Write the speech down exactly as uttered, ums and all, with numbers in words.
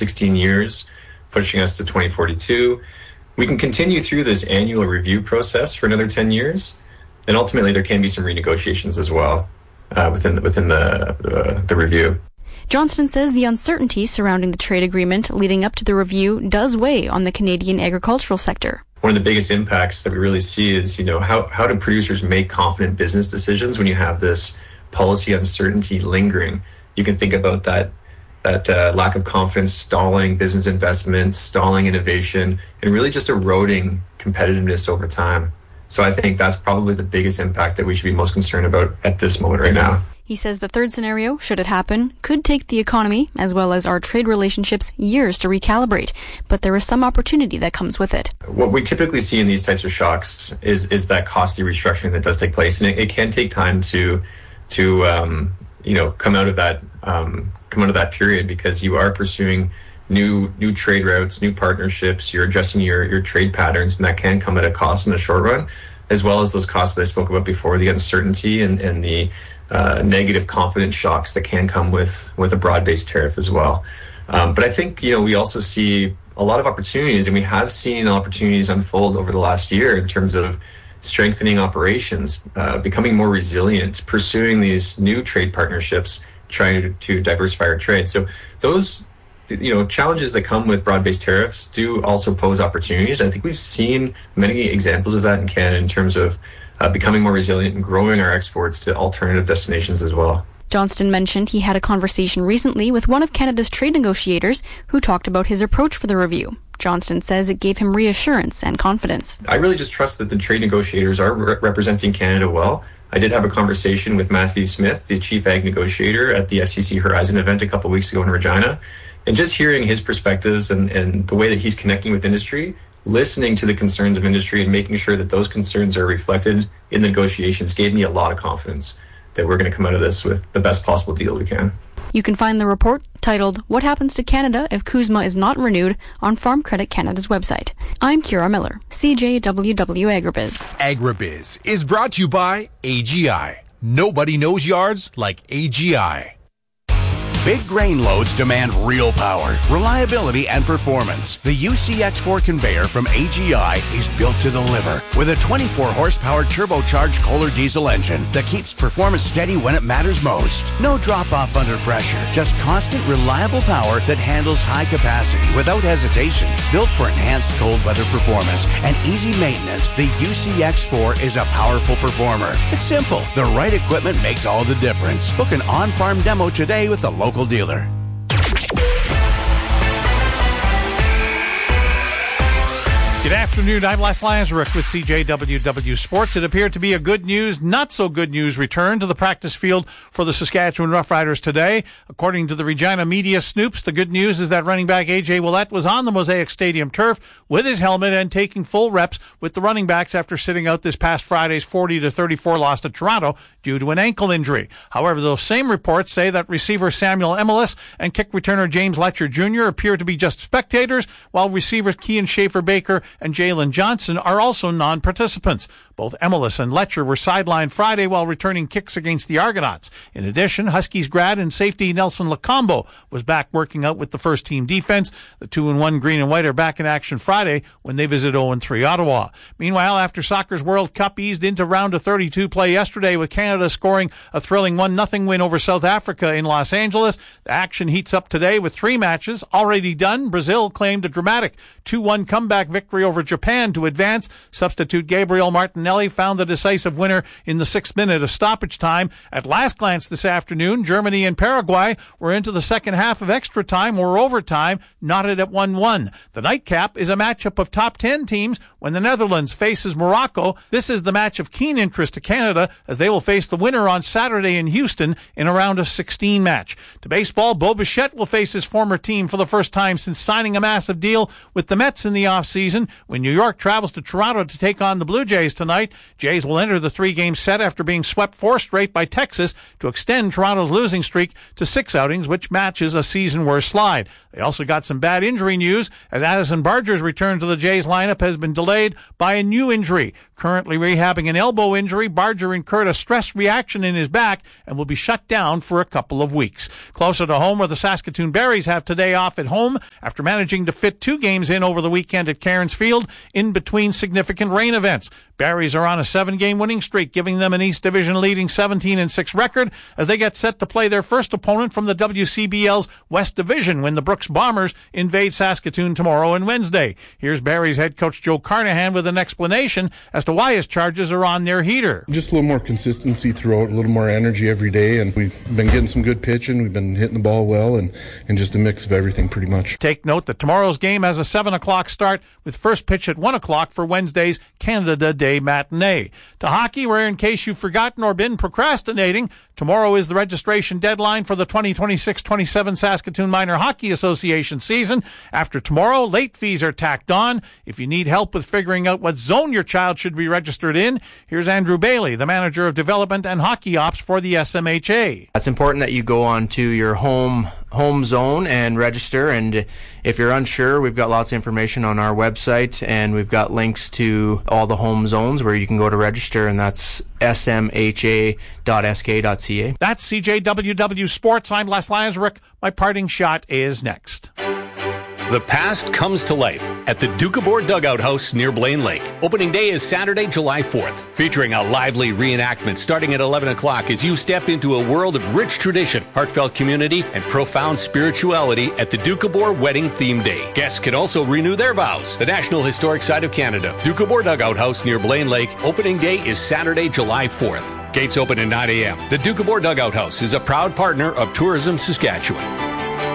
sixteen years, pushing us to twenty forty-two. We can continue through this annual review process for another ten years, and ultimately there can be some renegotiations as well uh, within the, within the uh, the review. Johnston says the uncertainty surrounding the trade agreement leading up to the review does weigh on the Canadian agricultural sector. One of the biggest impacts that we really see is, you know, how, how do producers make confident business decisions when you have this policy uncertainty lingering? You can think about that that uh, lack of confidence stalling business investments, stalling innovation, and really just eroding competitiveness over time. So I think that's probably the biggest impact that we should be most concerned about at this moment right now. He says the third scenario, should it happen, could take the economy, as well as our trade relationships, years to recalibrate, but there is some opportunity that comes with it. What we typically see in these types of shocks is is that costly restructuring that does take place, and it, it can take time to to um, you know come out of that um, come out of that period, because you are pursuing new new trade routes, new partnerships. You're adjusting your your trade patterns, and that can come at a cost in the short run, as well as those costs that I spoke about before, the uncertainty and and the Uh, negative confidence shocks that can come with, with a broad-based tariff as well. Um, but I think, you know, we also see a lot of opportunities, and we have seen opportunities unfold over the last year in terms of strengthening operations, uh, becoming more resilient, pursuing these new trade partnerships, trying to, to diversify our trade. So those, you know, challenges that come with broad-based tariffs do also pose opportunities. I think we've seen many examples of that in Canada in terms of Uh, becoming more resilient and growing our exports to alternative destinations as well. Johnston mentioned he had a conversation recently with one of Canada's trade negotiators who talked about his approach for the review. Johnston says it gave him reassurance and confidence. I really just trust that the trade negotiators are re- representing Canada well. I did have a conversation with Matthew Smith, the chief ag negotiator at the F C C Horizon event a couple weeks ago in Regina. And just hearing his perspectives and, and the way that he's connecting with industry, listening to the concerns of industry and making sure that those concerns are reflected in the negotiations gave me a lot of confidence that we're going to come out of this with the best possible deal we can. You can find the report titled What Happens to Canada If CUSMA is Not Renewed on Farm Credit Canada's website. I'm Kira Miller, C J W W Agribiz. Agribiz is brought to you by A G I. Nobody knows yards like A G I. Big grain loads demand real power, reliability, and performance. The U C X four conveyor from A G I is built to deliver with a twenty-four horsepower turbocharged Kohler diesel engine that keeps performance steady when it matters most. No drop-off under pressure, just constant, reliable power that handles high capacity without hesitation. Built for enhanced cold weather performance and easy maintenance, the U C X four is a powerful performer. It's simple. The right equipment makes all the difference. Book an on-farm demo today with a local local dealer. Good afternoon. I'm Les Lazaruk with C J W W Sports. It appeared to be a good news, not so good news return to the practice field for the Saskatchewan Roughriders today. According to the Regina media snoops, the good news is that running back A J Ouellette was on the Mosaic Stadium turf with his helmet and taking full reps with the running backs after sitting out this past Friday's forty to thirty-four loss to Toronto due to an ankle injury. However, those same reports say that receiver Samuel Emilus and kick returner James Letcher Junior appear to be just spectators, while receivers Kean Schaefer-Baker and Jalen Johnson are also non-participants. Both Emilus and Letcher were sidelined Friday while returning kicks against the Argonauts. In addition, Huskies grad and safety Nelson Lacombo was back working out with the first-team defense. The two and one green and white are back in action Friday when they visit oh and three Ottawa. Meanwhile, after soccer's World Cup eased into round of thirty-two play yesterday with Canada scoring a thrilling one nothing win over South Africa in Los Angeles, the action heats up today with three matches already done. Brazil claimed a dramatic two one comeback victory over Japan to advance. Substitute Gabriel Martinelli found the decisive winner in the sixth minute of stoppage time. At last glance this afternoon, Germany and Paraguay were into the second half of extra time or overtime, knotted at one one. The nightcap is a matchup of top ten teams when the Netherlands faces Morocco. This is the match of keen interest to Canada as they will face the winner on Saturday in Houston in a round of sixteen match. To baseball, Bo Bichette will face his former team for the first time since signing a massive deal with the Mets in the offseason. when New York travels to Toronto to take on the Blue Jays tonight. Jays will enter the three-game set after being swept four straight by Texas to extend Toronto's losing streak to six outings, which matches a season-worst slide. They also got some bad injury news, as Addison Barger's return to the Jays lineup has been delayed by a new injury. Currently rehabbing an elbow injury, Barger incurred a stress reaction in his back and will be shut down for a couple of weeks. Closer to home, where the Saskatoon Berries have today off at home after managing to fit two games in over the weekend at Cairns Field in between significant rain events. Berries are on a seven-game winning streak, giving them an East Division leading seventeen and six record as they get set to play their first opponent from the W C B L's West Division when the Brooks Bombers invade Saskatoon tomorrow and Wednesday. Here's Berries head coach Joe Carnahan with an explanation as to why his charges are on their heater. Just a little more consistency throughout, a little more energy every day, and we've been getting some good pitching. We've been hitting the ball well, and, and just a mix of everything pretty much. Take note that tomorrow's game has a seven o'clock start with first pitch at one o'clock for Wednesday's Canada Day matinee. To hockey, where in case you've forgotten or been procrastinating, tomorrow is the registration deadline for the twenty twenty-six twenty-seven Saskatoon Minor Hockey Association season. After tomorrow, late fees are tacked on. If you need help with figuring out what zone your child should be registered in, here's Andrew Bailey, the manager of development and hockey ops for the S M H A. It's important that you go on to your home home zone and register, and if you're unsure, we've got lots of information on our website, and we've got links to all the home zones where you can go to register, and that's s m h a dot s k dot c a. That's C J W W Sports. I'm Les Lazaruk. My parting shot is next. The past comes to life at the Doukhobor Dugout House near Blaine Lake. Opening day is Saturday, July fourth, featuring a lively reenactment starting at eleven o'clock as you step into a world of rich tradition, heartfelt community, and profound spirituality at the Doukhobor Wedding Theme Day. Guests can also renew their vows. The National Historic Site of Canada, Doukhobor Dugout House near Blaine Lake. Opening day is Saturday, July fourth. Gates open at nine a.m. The Doukhobor Dugout House is a proud partner of Tourism Saskatchewan.